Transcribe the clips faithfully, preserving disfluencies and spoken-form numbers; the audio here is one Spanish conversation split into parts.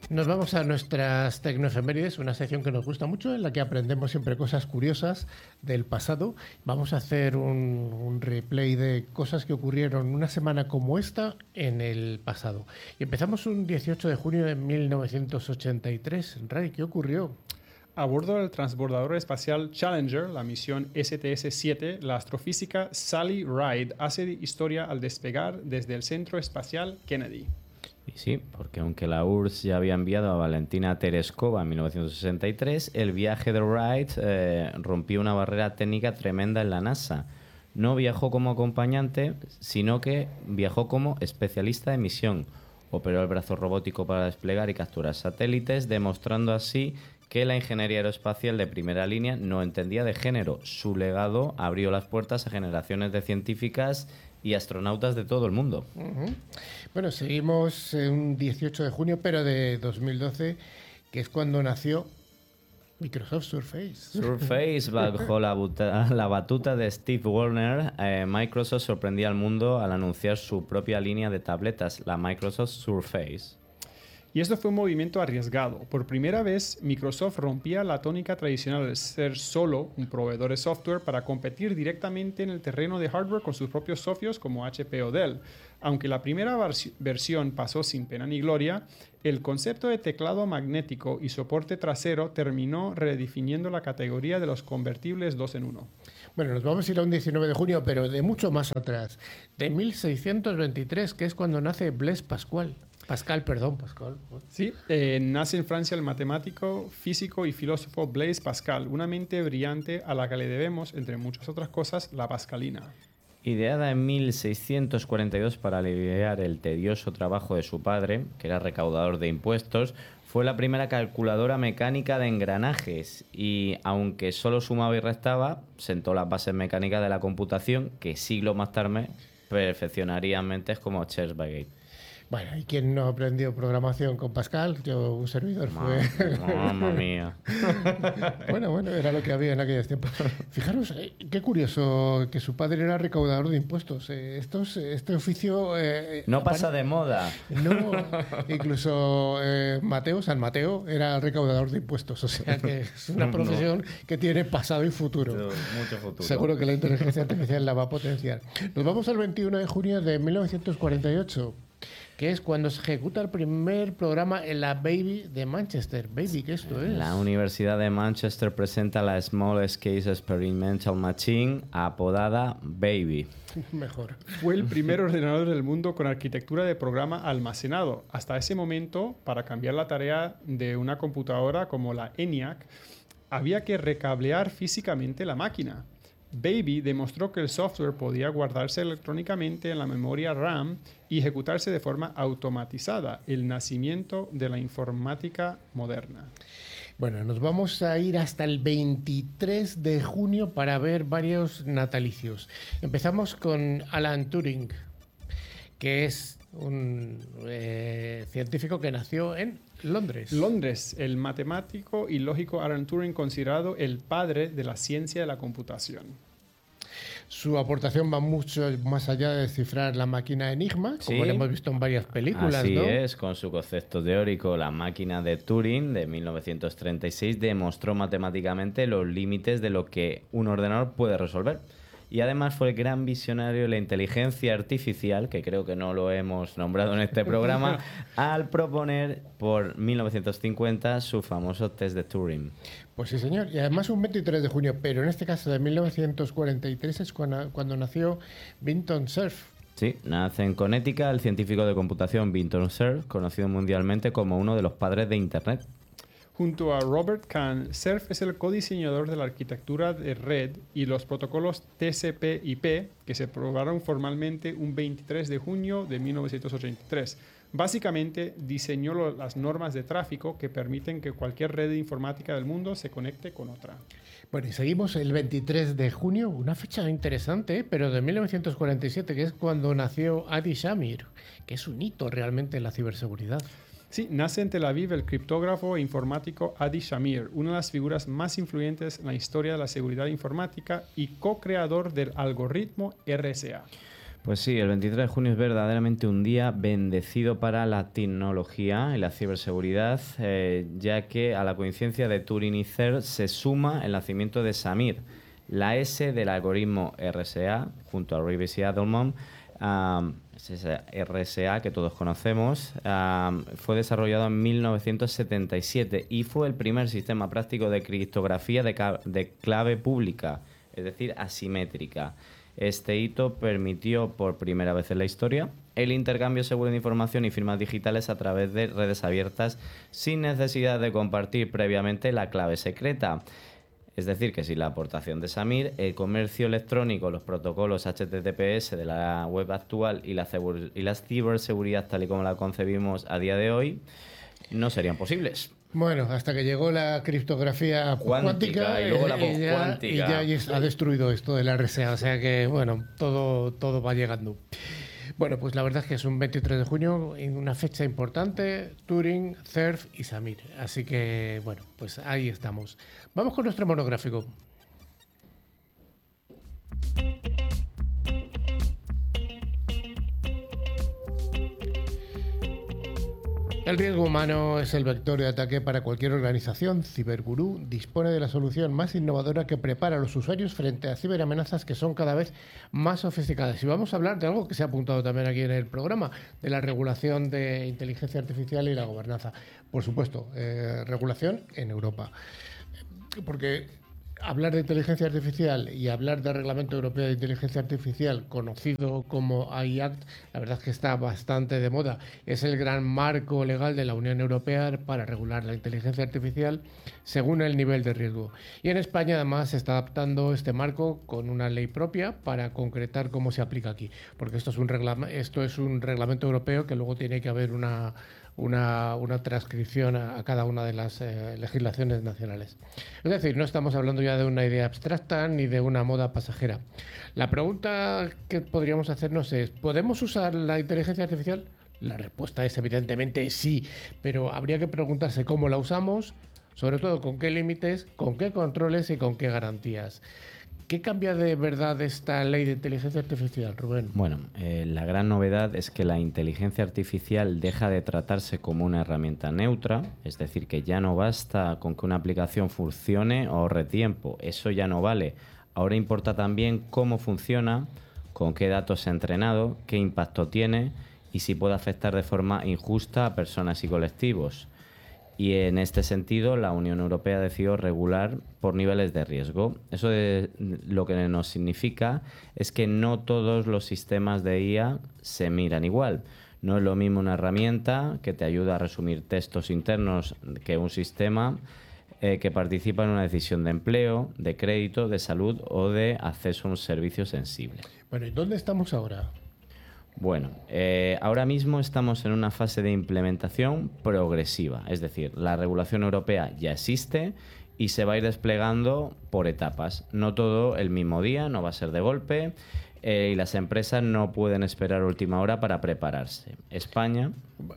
Nos vamos a nuestras tecnoefemérides, una sección que nos gusta mucho, en la que aprendemos siempre cosas curiosas del pasado. Vamos a hacer un, un replay de cosas que ocurrieron una semana como esta en el pasado. Y empezamos un dieciocho de junio de mil novecientos ochenta y tres. Ray, ¿qué ocurrió? A bordo del transbordador espacial Challenger, la misión S T S siete, la astrofísica Sally Ride hace historia al despegar desde el Centro Espacial Kennedy. Y sí, porque aunque la U R S S ya había enviado a Valentina Tereskova en mil novecientos sesenta y tres, el viaje de Wright eh, rompió una barrera técnica tremenda en la NASA. No viajó como acompañante, sino que viajó como especialista de misión. Operó el brazo robótico para desplegar y capturar satélites, demostrando así que la ingeniería aeroespacial de primera línea no entendía de género. Su legado abrió las puertas a generaciones de científicas y astronautas de todo el mundo. Uh-huh. Bueno, seguimos un dieciocho de junio, pero de dos mil doce, que es cuando nació Microsoft Surface. Surface, bajo la, buta, la batuta de Steve Wozniak, eh, Microsoft sorprendía al mundo al anunciar su propia línea de tabletas, la Microsoft Surface. Y esto fue un movimiento arriesgado. Por primera vez, Microsoft rompía la tónica tradicional de ser solo un proveedor de software para competir directamente en el terreno de hardware con sus propios socios como H P o Dell. Aunque la primera vers- versión pasó sin pena ni gloria, el concepto de teclado magnético y soporte trasero terminó redefiniendo la categoría de los convertibles dos en uno. Bueno, nos vamos a ir a un diecinueve de junio, pero de mucho más atrás, de mil seiscientos veintitrés, que es cuando nace Blaise Pascal. Pascal, perdón, Pascal. Sí, eh, nace en Francia el matemático, físico y filósofo Blaise Pascal, una mente brillante a la que le debemos, entre muchas otras cosas, la pascalina. Ideada en mil seiscientos cuarenta y dos para aliviar el tedioso trabajo de su padre, que era recaudador de impuestos, fue la primera calculadora mecánica de engranajes y, aunque solo sumaba y restaba, sentó las bases mecánicas de la computación que siglos más tarde perfeccionarían mentes como Charles Babbage. Bueno, ¿y quién no aprendió programación con Pascal? Yo, un servidor fue... Mamma mía. Bueno, bueno, era lo que había en aquellos tiempos. Fijaros, eh, qué curioso que su padre era recaudador de impuestos. Eh, estos, este oficio... Eh, no pasa de moda. No, incluso eh, Mateo, San Mateo, era recaudador de impuestos. O sea que es una profesión no. que tiene pasado y futuro. Mucho futuro. Seguro que la inteligencia artificial la va a potenciar. Nos vamos al veintiuno de junio de mil novecientos cuarenta y ocho. Que es cuando se ejecuta el primer programa en la Baby de Manchester. Baby, ¿qué esto es? La Universidad de Manchester presenta la Small Scale Experimental Machine, apodada Baby. Mejor. Fue el primer ordenador del mundo con arquitectura de programa almacenado. Hasta ese momento, para cambiar la tarea de una computadora como la ENIAC, había que recablear físicamente la máquina. Baby demostró que el software podía guardarse electrónicamente en la memoria RAM y ejecutarse de forma automatizada, el nacimiento de la informática moderna. Bueno, nos vamos a ir hasta el veintitrés de junio para ver varios natalicios. Empezamos con Alan Turing, que es un eh, científico que nació en Londres. Londres, el matemático y lógico Alan Turing, considerado el padre de la ciencia de la computación. Su aportación va mucho más allá de descifrar la máquina Enigma, como sí. lo hemos visto en varias películas, Así ¿no? es, con su concepto teórico, la máquina de Turing de mil novecientos treinta y seis demostró matemáticamente los límites de lo que un ordenador puede resolver. Y además fue el gran visionario de la inteligencia artificial, que creo que no lo hemos nombrado en este programa, al proponer por mil novecientos cincuenta su famoso test de Turing. Pues sí, señor. Y además un veintitrés de junio, pero en este caso de mil novecientos cuarenta y tres es cuando, cuando nació Vinton Cerf. Sí, nace en Connecticut el científico de computación Vinton Cerf, conocido mundialmente como uno de los padres de Internet. Junto a Robert Kahn, Cerf es el codiseñador de la arquitectura de red y los protocolos T C P I P que se aprobaron formalmente un veintitrés de junio de mil novecientos ochenta y tres. Básicamente, diseñó lo, las normas de tráfico que permiten que cualquier red informática del mundo se conecte con otra. Bueno, y seguimos el veintitrés de junio, una fecha interesante, ¿eh? Pero de mil novecientos cuarenta y siete, que es cuando nació Adi Shamir, que es un hito realmente en la ciberseguridad. Sí, nace en Tel Aviv el criptógrafo e informático Adi Shamir, una de las figuras más influyentes en la historia de la seguridad informática y co-creador del algoritmo R S A. Pues sí, el veintitrés de junio es verdaderamente un día bendecido para la tecnología y la ciberseguridad, eh, ya que a la coincidencia de Turing y C E R se suma el nacimiento de Samir, la S del algoritmo R S A, junto a Reeves y Adelman. Um, ese R S A que todos conocemos, um, fue desarrollado en mil novecientos setenta y siete y fue el primer sistema práctico de criptografía de, de clave pública, es decir, asimétrica. Este hito permitió por primera vez en la historia el intercambio seguro de información y firmas digitales a través de redes abiertas sin necesidad de compartir previamente la clave secreta. Es decir, que sin la aportación de Samir, el comercio electrónico, los protocolos H T T P S de la web actual y la, y la ciberseguridad tal y como la concebimos a día de hoy no serían posibles. Bueno, hasta que llegó la criptografía cuántica, cuántica y luego la y ya, postcuántica. y ya ha destruido esto del R S A, o sea que, bueno, todo, todo va llegando. Bueno, pues la verdad es que es un veintitrés de junio, en una fecha importante, Turing, C E R F y Samir. Así que, bueno, pues ahí estamos. Vamos con nuestro monográfico. El riesgo humano es el vector de ataque para cualquier organización. Cyberguru dispone de la solución más innovadora que prepara a los usuarios frente a ciberamenazas que son cada vez más sofisticadas. Y vamos a hablar de algo que se ha apuntado también aquí en el programa, de la regulación de inteligencia artificial y la gobernanza. Por supuesto, eh, regulación en Europa. Porque hablar de inteligencia artificial y hablar del Reglamento Europeo de Inteligencia Artificial, conocido como A I Act, la verdad es que está bastante de moda. Es el gran marco legal de la Unión Europea para regular la inteligencia artificial según el nivel de riesgo. Y en España además se está adaptando este marco con una ley propia para concretar cómo se aplica aquí. Porque esto es un, regla- esto es un reglamento europeo que luego tiene que haber una... Una, una transcripción a, a cada una de las eh, legislaciones nacionales. Es decir, no estamos hablando ya de una idea abstracta ni de una moda pasajera. La pregunta que podríamos hacernos es, ¿podemos usar la inteligencia artificial? La respuesta es evidentemente sí, pero habría que preguntarse cómo la usamos, sobre todo con qué límites, con qué controles y con qué garantías. ¿Qué cambia de verdad esta ley de inteligencia artificial, Rubén? Bueno, eh, la gran novedad es que la inteligencia artificial deja de tratarse como una herramienta neutra, es decir, que ya no basta con que una aplicación funcione o ahorre tiempo, eso ya no vale. Ahora importa también cómo funciona, con qué datos se ha entrenado, qué impacto tiene y si puede afectar de forma injusta a personas y colectivos. Y en este sentido, la Unión Europea decidió regular por niveles de riesgo. Eso de, lo que nos significa es que no todos los sistemas de I A se miran igual. No es lo mismo una herramienta que te ayuda a resumir textos internos que un sistema eh, que participa en una decisión de empleo, de crédito, de salud o de acceso a un servicio sensible. Bueno, ¿y dónde estamos ahora? Bueno, eh, ahora mismo estamos en una fase de implementación progresiva, es decir, la regulación europea ya existe y se va a ir desplegando por etapas. No todo el mismo día, no va a ser de golpe, eh, y las empresas no pueden esperar última hora para prepararse. España...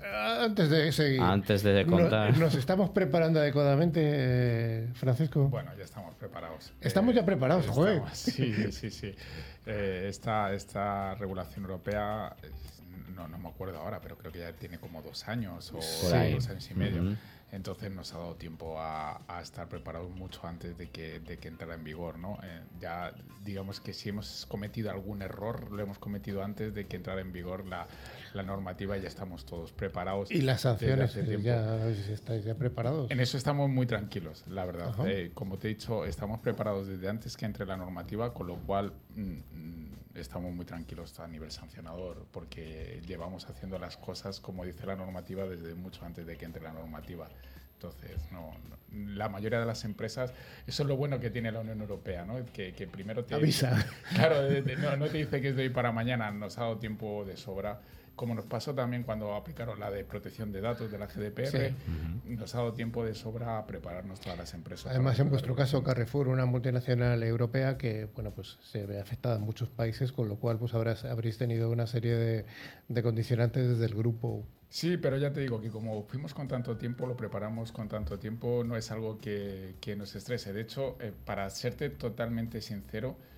Antes de seguir, Antes de contar... ¿Nos, nos estamos preparando adecuadamente, eh, Francisco? Bueno, ya estamos preparados. Estamos eh, ya preparados, estamos, joder. Sí, sí, sí. Eh, esta, esta regulación europea, no, no me acuerdo ahora, pero creo que ya tiene como dos años o Sí. dos años y medio. Uh-huh. Entonces nos ha dado tiempo a, a estar preparados mucho antes de que, de que entrara en vigor, ¿no? Eh, ya digamos que si hemos cometido algún error, lo hemos cometido antes de que entrara en vigor la, la normativa y ya estamos todos preparados. Y las sanciones, desde hace ya estáis ya preparados. En eso estamos muy tranquilos, la verdad. Eh, como te he dicho, estamos preparados desde antes que entre la normativa, con lo cual mm, estamos muy tranquilos a nivel sancionador, porque llevamos haciendo las cosas como dice la normativa desde mucho antes de que entre la normativa. Entonces, no, no, la mayoría de las empresas, eso es lo bueno que tiene la Unión Europea, ¿no? Que, que primero te avisa. Claro, de, de, no, no te dice que es de hoy para mañana, nos ha dado tiempo de sobra. Como nos pasó también cuando aplicaron la de protección de datos de la G D P R, sí. uh-huh. Nos ha dado tiempo de sobra a prepararnos todas las empresas. Además, en vuestro caso, Carrefour, una multinacional europea que, bueno, pues se ve afectada en muchos países, con lo cual, pues habrás, habréis tenido una serie de, de condicionantes desde el grupo. Sí, pero ya te digo que como fuimos con tanto tiempo, lo preparamos con tanto tiempo, no es algo que, que nos estrese. De hecho, eh, para serte totalmente sincero,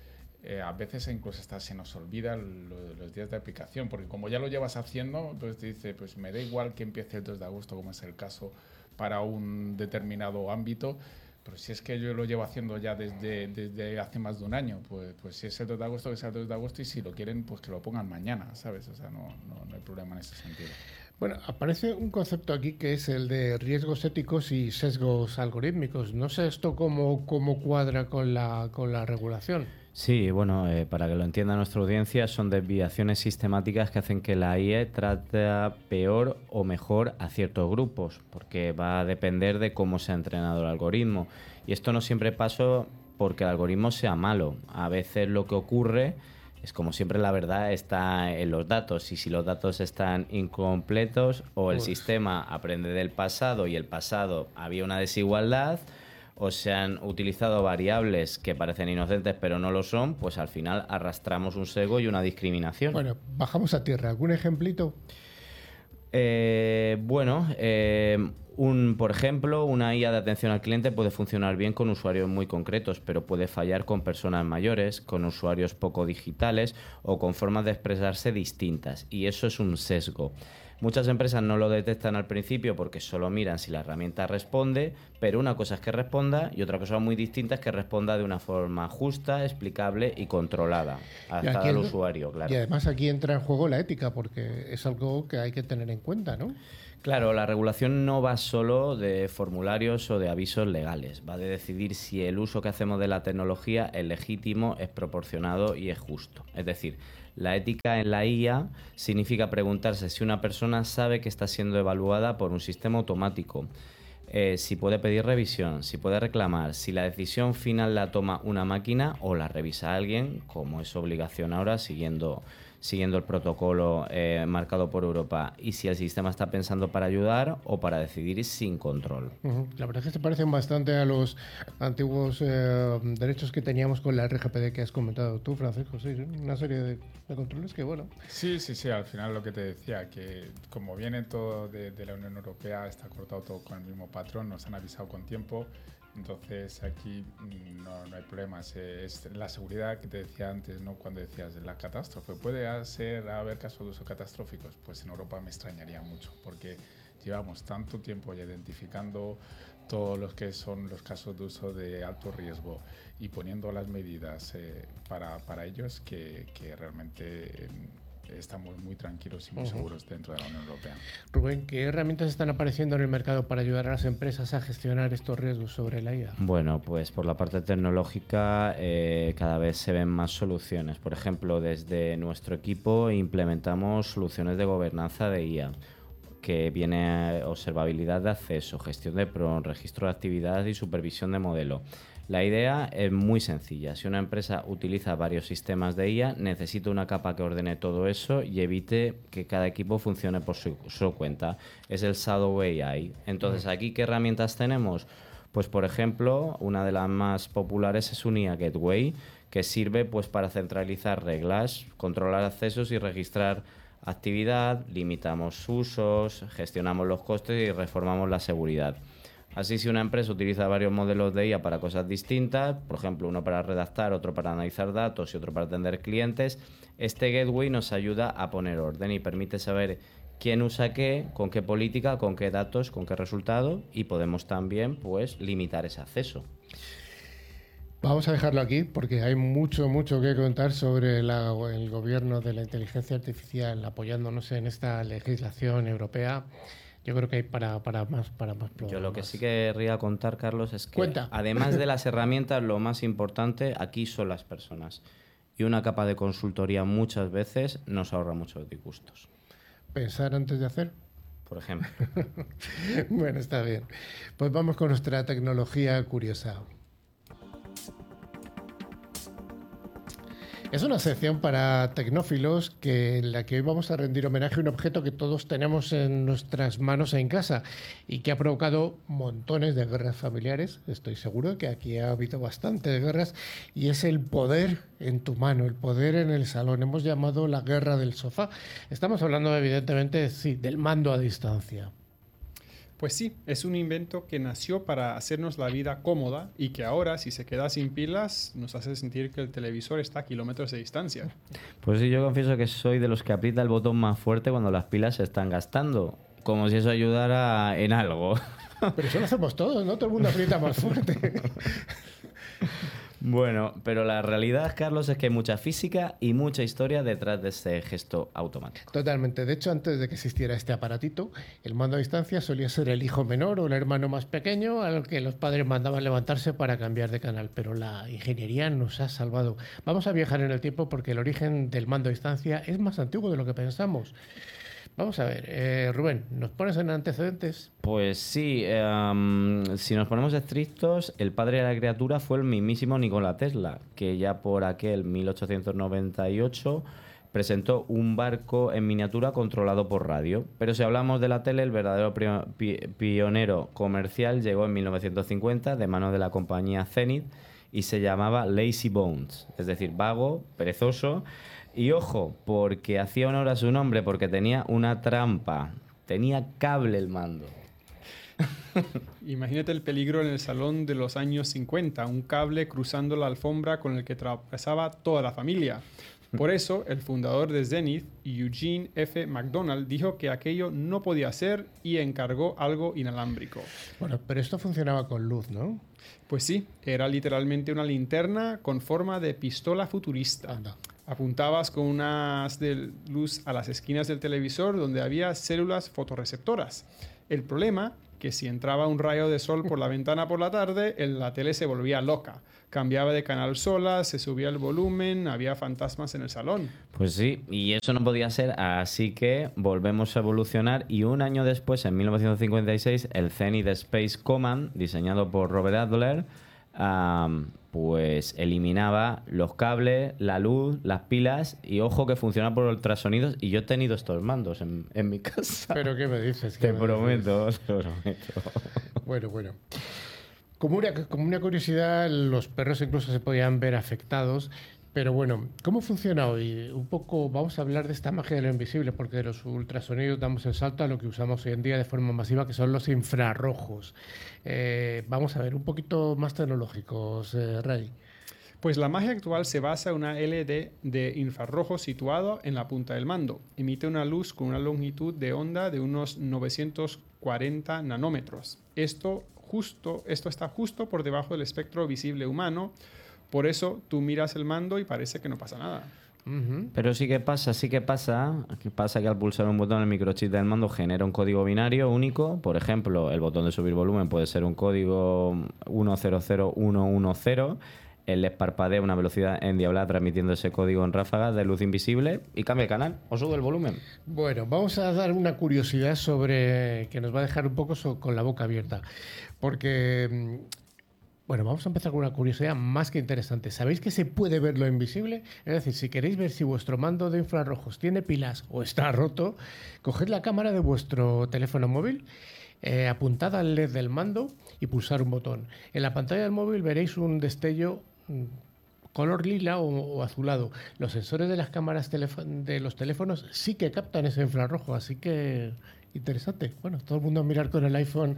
eh, a veces incluso hasta se nos olvida lo, los días de aplicación, porque como ya lo llevas haciendo, entonces te dice, pues me da igual que empiece el dos de agosto, como es el caso para un determinado ámbito, pero si es que yo lo llevo haciendo ya desde, desde hace más de un año, pues, pues si es el dos de agosto, que sea el dos de agosto, y si lo quieren, pues que lo pongan mañana, ¿sabes? O sea, no, no, no hay problema en ese sentido. Bueno, aparece un concepto aquí que es el de riesgos éticos y sesgos algorítmicos. No sé esto cómo, cómo cuadra con la, con la regulación. Sí, bueno, eh, para que lo entienda nuestra audiencia, son desviaciones sistemáticas que hacen que la I A trate peor o mejor a ciertos grupos, porque va a depender de cómo se ha entrenado el algoritmo. Y esto no siempre pasa porque el algoritmo sea malo. A veces lo que ocurre es, como siempre, la verdad está en los datos. Y si los datos están incompletos o el Pues... sistema aprende del pasado y el pasado había una desigualdad, o se han utilizado variables que parecen inocentes pero no lo son, pues al final arrastramos un sesgo y una discriminación. Bueno, bajamos a tierra. ¿Algún ejemplito? Eh, bueno, eh, un, por ejemplo, una I A de atención al cliente puede funcionar bien con usuarios muy concretos, pero puede fallar con personas mayores, con usuarios poco digitales o con formas de expresarse distintas, y eso es un sesgo. Muchas empresas no lo detectan al principio porque solo miran si la herramienta responde, pero una cosa es que responda y otra cosa muy distinta es que responda de una forma justa, explicable y controlada, adaptada al usuario, claro. Y además aquí entra en juego la ética, porque es algo que hay que tener en cuenta, ¿no? Claro, la regulación no va solo de formularios o de avisos legales, va de decidir si el uso que hacemos de la tecnología es legítimo, es proporcionado y es justo. Es decir, la ética en la I A significa preguntarse si una persona sabe que está siendo evaluada por un sistema automático, eh, si puede pedir revisión, si puede reclamar, si la decisión final la toma una máquina o la revisa alguien, como es obligación ahora siguiendo, siguiendo el protocolo eh, marcado por Europa, y si el sistema está pensando para ayudar o para decidir sin control. Uh-huh. La verdad es que se parecen bastante a los antiguos eh, derechos que teníamos con la R G P D que has comentado tú, Francisco. Sí, una serie de, de controles que, bueno... Sí, sí, sí, al final lo que te decía, que como viene todo de, de la Unión Europea, está cortado todo con el mismo patrón, nos han avisado con tiempo. Entonces aquí no, no hay problemas. Es la seguridad que te decía antes, ¿no? Cuando decías de la catástrofe. ¿Puede ser haber casos de uso catastróficos? Pues en Europa me extrañaría mucho, porque llevamos tanto tiempo ya identificando todos los que son los casos de uso de alto riesgo y poniendo las medidas eh, para, para ellos que, que realmente eh, estamos muy tranquilos y muy uh-huh. seguros dentro de la Unión Europea. Rubén, ¿qué herramientas están apareciendo en el mercado para ayudar a las empresas a gestionar estos riesgos sobre la I A? Bueno, pues por la parte tecnológica eh, cada vez se ven más soluciones. Por ejemplo, desde nuestro equipo implementamos soluciones de gobernanza de I A, que viene observabilidad de acceso, gestión de P R O N, registro de actividades y supervisión de modelo. La idea es muy sencilla. Si una empresa utiliza varios sistemas de I A, necesita una capa que ordene todo eso y evite que cada equipo funcione por su, su cuenta. Es el Shadow A I. Entonces, ¿aquí qué herramientas tenemos? Pues, por ejemplo, una de las más populares es un I A Gateway, que sirve pues para centralizar reglas, controlar accesos y registrar actividad, limitamos usos, gestionamos los costes y reformamos la seguridad. Así, si una empresa utiliza varios modelos de I A para cosas distintas, por ejemplo, uno para redactar, otro para analizar datos y otro para atender clientes, este gateway nos ayuda a poner orden y permite saber quién usa qué, con qué política, con qué datos, con qué resultado, y podemos también pues limitar ese acceso. Vamos a dejarlo aquí porque hay mucho, mucho que contar sobre la, el gobierno de la inteligencia artificial apoyándonos en esta legislación europea. Yo creo que hay para, para más para más programas. Yo lo que sí querría contar, Carlos, es que Cuenta. Además de las herramientas, lo más importante aquí son las personas. Y una capa de consultoría muchas veces nos ahorra muchos disgustos. ¿Pensar antes de hacer? Por ejemplo. Bueno, está bien. Pues vamos con nuestra tecnología curiosa. Es una sección para tecnófilos que, en la que hoy vamos a rendir homenaje a un objeto que todos tenemos en nuestras manos en casa y que ha provocado montones de guerras familiares. Estoy seguro que aquí ha habido bastantes guerras, y es el poder en tu mano, el poder en el salón. Hemos llamado la guerra del sofá. Estamos hablando evidentemente sí, del mando a distancia. Pues sí, es un invento que nació para hacernos la vida cómoda y que ahora, si se queda sin pilas, nos hace sentir que el televisor está a kilómetros de distancia. Pues sí, yo confieso que soy de los que aprieta el botón más fuerte cuando las pilas se están gastando, como si eso ayudara en algo. Pero eso lo hacemos todos, ¿no? Todo el mundo aprieta más fuerte. Bueno, pero la realidad, Carlos, es que hay mucha física y mucha historia detrás de ese gesto automático. Totalmente. De hecho, antes de que existiera este aparatito, el mando a distancia solía ser el hijo menor o el hermano más pequeño al que los padres mandaban levantarse para cambiar de canal. Pero la ingeniería nos ha salvado. Vamos a viajar en el tiempo porque el origen del mando a distancia es más antiguo de lo que pensamos. Vamos a ver, eh, Rubén, ¿nos pones en antecedentes? Pues sí, eh, um, si nos ponemos estrictos, el padre de la criatura fue el mismísimo Nikola Tesla, que ya por aquel mil ochocientos noventa y ocho presentó un barco en miniatura controlado por radio. Pero si hablamos de la tele, el verdadero pri- pi- pionero comercial llegó en mil novecientos cincuenta de mano de la compañía Zenith y se llamaba Lazy Bones, es decir, vago, perezoso. Y ojo, porque hacía honor a su nombre, porque tenía una trampa. Tenía cable el mando. Imagínate el peligro en el salón de los años cincuenta, un cable cruzando la alfombra con el que tropezaba toda la familia. Por eso, el fundador de Zenith, Eugene F. McDonald, dijo que aquello no podía ser y encargó algo inalámbrico. Bueno, pero esto funcionaba con luz, ¿no? Pues sí, era literalmente una linterna con forma de pistola futurista. Anda. Apuntabas con unas de luz a las esquinas del televisor donde había células fotorreceptoras. El problema, que si entraba un rayo de sol por la ventana por la tarde, el- la tele se volvía loca. Cambiaba de canal sola, se subía el volumen, había fantasmas en el salón. Pues sí, y eso no podía ser, así que volvemos a evolucionar y un año después, en mil novecientos cincuenta y seis, el Zenith Space Command, diseñado por Robert Adler, um, pues eliminaba los cables, la luz, las pilas y ojo que funciona por ultrasonidos y yo he tenido estos mandos en, en mi casa. ¿Pero qué me dices? ¿Qué Te me prometo, te prometo. Bueno, bueno. Como una, como una curiosidad, los perros incluso se podían ver afectados. Pero bueno, ¿cómo funciona hoy? Un poco vamos a hablar de esta magia de lo invisible, porque de los ultrasonidos damos el salto a lo que usamos hoy en día de forma masiva, que son los infrarrojos. Eh, vamos a ver, un poquito más tecnológicos, eh, Ray. Pues la magia actual se basa en una L E D de infrarrojo situado en la punta del mando. Emite una luz con una longitud de onda de unos novecientos cuarenta nanómetros. Esto, justo, esto está justo por debajo del espectro visible humano. Por eso tú miras el mando y parece que no pasa nada. Uh-huh. Pero sí que pasa, sí que pasa, que pasa que al pulsar un botón el microchip del mando genera un código binario único. Por ejemplo, el botón de subir volumen puede ser un código uno cero cero uno uno cero. Él les parpadea una velocidad endiablada transmitiendo ese código en ráfagas de luz invisible y cambia el canal o sube el volumen. Bueno, vamos a dar una curiosidad sobre que nos va a dejar un poco so- con la boca abierta. Porque, mm, bueno, vamos a empezar con una curiosidad más que interesante. ¿Sabéis que se puede ver lo invisible? Es decir, si queréis ver si vuestro mando de infrarrojos tiene pilas o está roto, coged la cámara de vuestro teléfono móvil, eh, apuntad al L E D del mando y pulsar un botón. En la pantalla del móvil veréis un destello mm, color lila o, o azulado. Los sensores de las cámaras telefo- de los teléfonos sí que captan ese infrarrojo, así que interesante. Bueno, todo el mundo a mirar con el iPhone.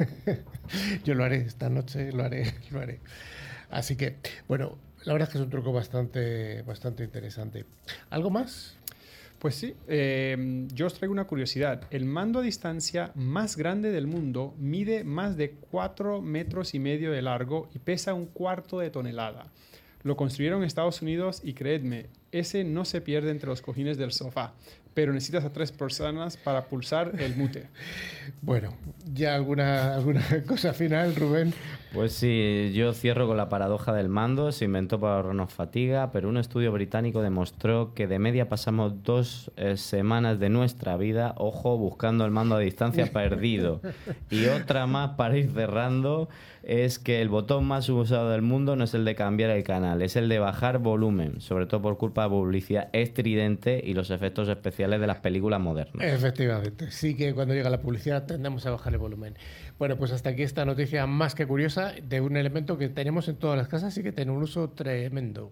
Yo lo haré esta noche, lo haré, lo haré. Así que, bueno, la verdad es que es un truco bastante, bastante interesante. ¿Algo más? Pues sí, eh, yo os traigo una curiosidad. El mando a distancia más grande del mundo mide más de cuatro metros y medio de largo y pesa un cuarto de tonelada. Lo construyeron en Estados Unidos y creedme, ese no se pierde entre los cojines del sofá, pero necesitas a tres personas para pulsar el mute. Bueno, ¿ya alguna, alguna cosa final, Rubén? Pues sí, yo cierro con la paradoja del mando. Se inventó para ahorrarnos fatiga, pero un estudio británico demostró que de media pasamos dos eh, semanas de nuestra vida, ojo, buscando el mando a distancia perdido. Y otra más para ir cerrando es que el botón más usado del mundo no es el de cambiar el canal, es el de bajar volumen, sobre todo por culpa de publicidad estridente y los efectos especiales de las películas modernas. Efectivamente, sí que cuando llega la publicidad tendemos a bajar el volumen. Bueno, pues hasta aquí esta noticia más que curiosa de un elemento que tenemos en todas las casas y que tiene un uso tremendo.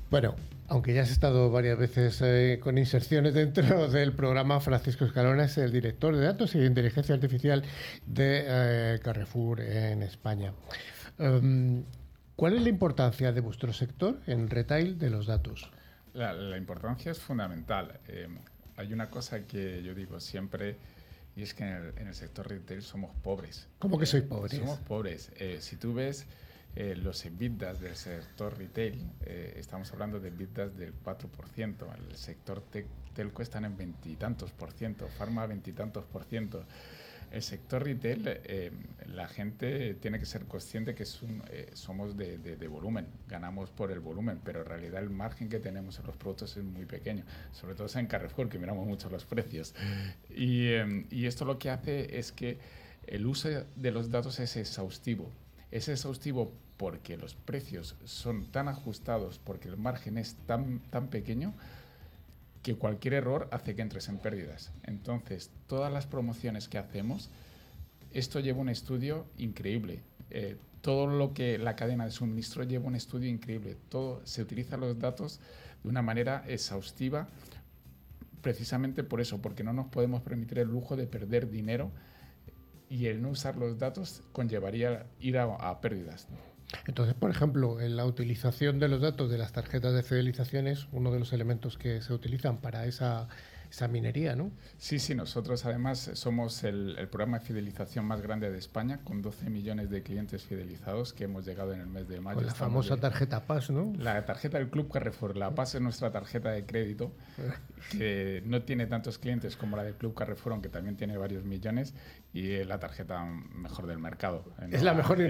Bueno, aunque ya has estado varias veces eh, con inserciones dentro del programa, Francisco Escalona es el director de datos y de inteligencia artificial de eh, Carrefour en España. Um, ¿Cuál es la importancia de vuestro sector en retail de los datos? La, la importancia es fundamental. Eh, hay una cosa que yo digo siempre, y es que en el, en el sector retail somos pobres. ¿Cómo que sois pobres? Eh, somos pobres. Eh, si tú ves eh, los EBITDAs del sector retail, eh, estamos hablando de EBITDAs del cuatro por ciento. El sector te telco están en veintitantos por ciento, farma veintitantos por ciento. El sector retail, eh, la gente tiene que ser consciente que es un, eh, somos de, de, de volumen, ganamos por el volumen, pero en realidad el margen que tenemos en los productos es muy pequeño, sobre todo en Carrefour, que miramos mucho los precios. Y, eh, y esto lo que hace es que el uso de los datos es exhaustivo. Es exhaustivo porque los precios son tan ajustados, porque el margen es tan, tan pequeño, que cualquier error hace que entres en pérdidas. Entonces, todas las promociones que hacemos, esto lleva un estudio increíble. Eh, todo lo que la cadena de suministro lleva un estudio increíble. Todo, se utilizan los datos de una manera exhaustiva, precisamente por eso, porque no nos podemos permitir el lujo de perder dinero, y el no usar los datos conllevaría ir a, a pérdidas. Entonces, por ejemplo, en la utilización de los datos de las tarjetas de fidelización es uno de los elementos que se utilizan para esa, esa minería, ¿no? Sí, sí, nosotros además somos el, el programa de fidelización más grande de España, con doce millones de clientes fidelizados que hemos llegado en el mes de mayo. Con la famosa de, tarjeta P A S, ¿no? La tarjeta del Club Carrefour. La P A S es nuestra tarjeta de crédito, que no tiene tantos clientes como la del Club Carrefour, aunque también tiene varios millones, y es la tarjeta mejor del mercado. Es la mejor